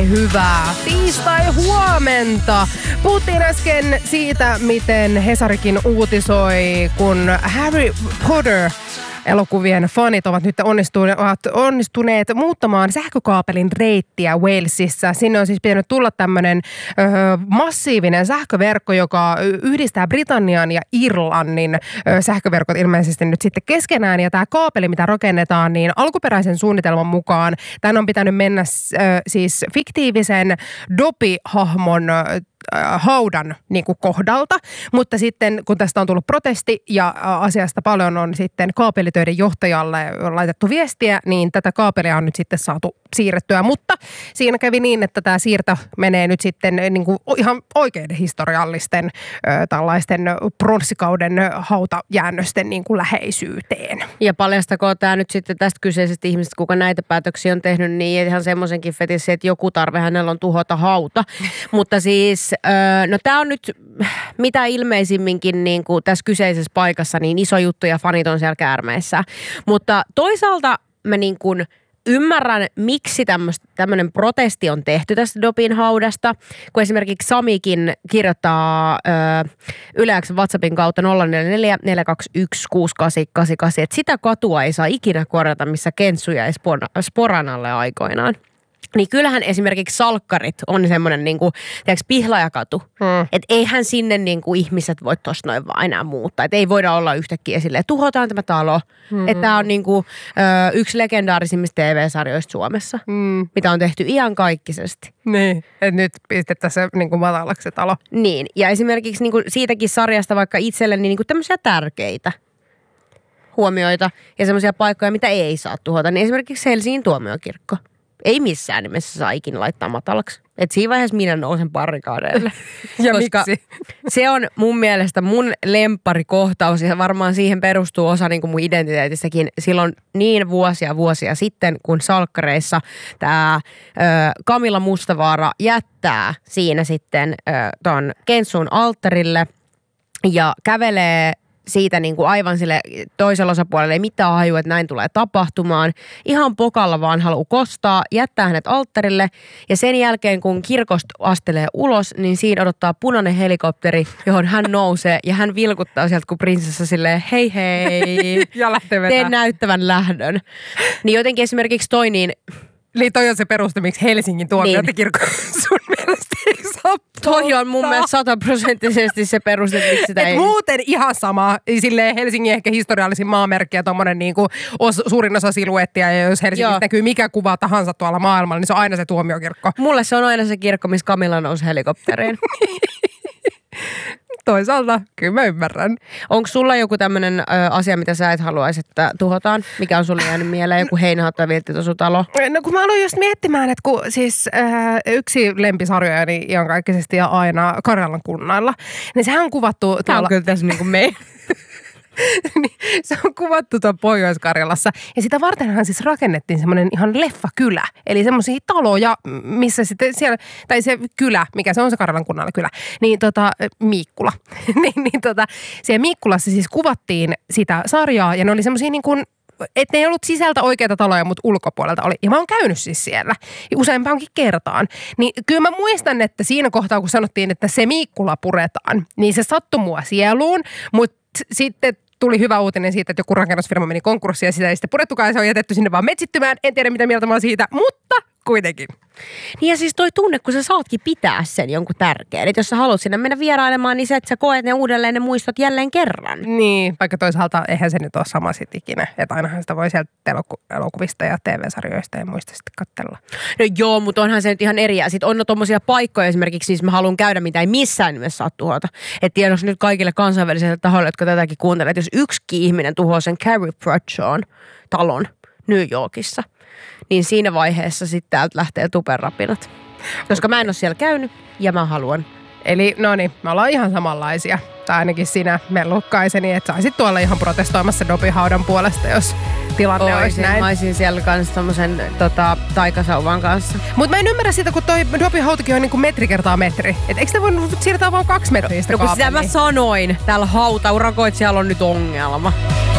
Hei hyvää tiistai-huomenta. Puhuttiin äsken siitä, miten Hesarikin uutisoi, kun Harry Potter elokuvien fanit ovat nyt onnistuneet muuttamaan sähkökaapelin reittiä Walesissa. Sinne on siis pitänyt tulla tämmöinen massiivinen sähköverkko, joka yhdistää Britannian ja Irlannin sähköverkot ilmeisesti nyt sitten keskenään. Ja tämä kaapeli, mitä rakennetaan, niin alkuperäisen suunnitelman mukaan tämän on pitänyt mennä siis fiktiivisen Dobby-hahmon haudan niin kuin kohdalta, mutta sitten kun tästä on tullut protesti ja asiasta paljon on sitten kaapelitöiden johtajalle laitettu viestiä, niin tätä kaapelia on nyt sitten saatu siirrettyä, mutta siinä kävi niin, että tämä siirto menee nyt sitten niin kuin ihan oikeiden historiallisten tällaisten pronssikauden hautajäännösten niin kuin läheisyyteen. Ja paljastako tämä nyt sitten tästä kyseisestä ihmisestä, kuka näitä päätöksiä on tehnyt, niin ihan semmoisenkin fetissi, että joku tarve hänellä on tuhota hauta. Mutta siis, no tämä on nyt mitä ilmeisimminkin niin kuin tässä kyseisessä paikassa niin iso juttu ja fanit on siellä käärmeissä. Mutta toisaalta mä niin kuin ymmärrän, miksi tämmöinen protesti on tehty tästä Dobbyn haudasta, kun esimerkiksi Samikin kirjoittaa Yle X:n WhatsAppin kautta 044 421 6888, että sitä katua ei saa ikinä korjata, missä Kentsu jäi Sporanalle aikoinaan. Niin kyllähän esimerkiksi salkkarit on semmoinen niinku, tiedätkö, pihlajakatu. Että eihän sinne niinku ihmiset voi tosta noin vaan enää muuttaa. Että ei voida olla yhtäkkiä silleen, tuhotaan tämä talo. Että tämä on niinku, yksi legendaarisimmista TV-sarjoista Suomessa, mitä on tehty iankaikkisesti. Niin, että nyt pistettäisiin niinku matalaksi se talo. Niin, ja esimerkiksi niinku siitäkin sarjasta vaikka itselleni niinku tämmöisiä tärkeitä huomioita ja semmoisia paikkoja, mitä ei saa tuhota. Niin esimerkiksi Helsingin tuomiokirkko. Ei missään nimessä saa ikinä laittaa matalaksi. Että siinä vaiheessa minä nousen barrikaadeille. Ja koska miksi? Se on mun mielestä mun lempparikohtaus ja varmaan siihen perustuu osa niin kuin mun identiteetistäkin. Silloin niin vuosia sitten, kun salkkareissa tämä Camilla Mustavaara jättää siinä sitten ton Kentsun alttarille ja kävelee siitä niin kuin aivan sille toisella osapuolelle ei mitään haju, että näin tulee tapahtumaan. Ihan pokalla vaan haluaa kostaa, jättää hänet alttarille ja sen jälkeen kun kirkosta astelee ulos, niin siinä odottaa punainen helikopteri, johon hän nousee ja hän vilkuttaa sieltä kuin prinsessa silleen hei hei, Ja lähtee vetää. teen näyttävän lähdön. Niin jotenkin esimerkiksi toi niin... Eli toi on se peruste, miksi Helsingin tuomiokirkko sun mielestä ei saa Toi on mun mielestä 100% se peruste, miksi sitä ei... Muuten ihan sama. Silleen Helsingin ehkä historiallisin maamerkki ja tommonen niinku suurin osa siluettia. Ja jos Helsingissä näkyy mikä kuva tahansa tuolla maailmalla, niin se on aina se tuomiokirkko. Mulle se on aina se kirkko, missä Camilla nousi helikopteriin. Toisaalta kyllä mä ymmärrän. Onko sulla joku tämmöinen asia, mitä sä et haluaisi, että tuhotaan? Mikä on sulle jäänyt mieleen? Joku heinähattu ja vilttitosutalo? No kun mä aloin just miettimään, että kun siis yksi lempisarjojani iankaikkisesti ja aina Karjalan kunnailla, niin sehän on kuvattu... Tämä on kyllä tässä niin kuin me. Se on kuvattu tuon Pohjois-Karjalassa ja sitä vartenhan siis rakennettiin semmoinen ihan leffakylä. Eli semmoisia taloja, missä sitten siellä, tai se kylä, mikä se on se Karjalan kunnalla kylä, niin Miikkula. Siellä Miikkulassa siis kuvattiin sitä sarjaa ja ne oli semmoisia niin kuin, että ne ei ollut sisältä oikeita taloja, mutta ulkopuolelta oli. Ja mä oon käynyt siis siellä useampaankin kertaan. Niin kyllä mä muistan, että siinä kohtaa, kun sanottiin, että se Miikkula puretaan, niin se sattui mua sieluun, mutta sitten tuli hyvä uutinen siitä, että joku rakennusfirma meni konkurssiin ja sitä ei sitten purettukaan ja se on jätetty sinne vaan metsittymään. En tiedä, mitä mieltä mä oon siitä, mutta kuitenkin. Niin ja siis toi tunne, kun sä saatkin pitää sen jonkun tärkeän. Että jos sä haluat sinne mennä vierailemaan, niin se, että sä koet ne uudelleen ne muistot jälleen kerran. Niin, vaikka toisaalta eihän se nyt ole sama sit ikinä. Että ainahan sitä voi sieltä elokuvista ja TV-sarjoista ja muista sitten katsella. No joo, mutta onhan se nyt ihan eri. Sitten on tommosia paikkoja esimerkiksi, siis mä haluan käydä, mitä ei missään nimessä saa tuhota. Että tiedossa nyt kaikille kansainvälisille tahoille, jotka tätäkin kuuntelee, että jos yksikin ihminen tuhoaa sen Carrie Bradshawn talon New Yorkissa, niin siinä vaiheessa sitten täältä lähtee tuperrapinat. Koska mä en ole siellä käynyt ja mä haluan. Eli no niin, me ollaan ihan samanlaisia. Tai ainakin sinä mellukkaiseni, että saisit tuolla ihan protestoimassa Dobby-haudan puolesta, jos tilanne olisi näin. Mä olisin siellä kanssa tommosen taikasauvan kanssa. Mutta mä en ymmärrä sitä, kun toi Dobby-hautakin on niinku metri kertaa metri. Et eikö sitä voinut siirtää vaan 2 metriä sitä kaapelia? No kun sitä mä sanoin, täällä hautaurakoitsijalla on nyt ongelma.